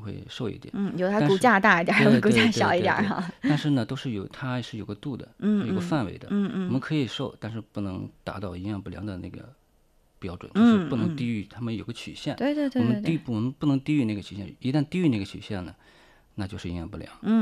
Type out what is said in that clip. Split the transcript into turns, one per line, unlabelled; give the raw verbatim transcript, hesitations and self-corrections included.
会瘦一点。
嗯，有它骨
但是
架大一点，有
对
骨架
对
小一
对对对，
点哈。
但是呢，都是有它是有个度的，
嗯
有个
嗯
范围的。
嗯嗯
我们可以瘦，但是不能达到营养不良的那个标准，就是
嗯
不能低
嗯，
于他们有个曲线。
对对
我们
对对对。
低我们不能低于那个曲线，一旦低于那个曲线呢，那就是营养不良。
嗯。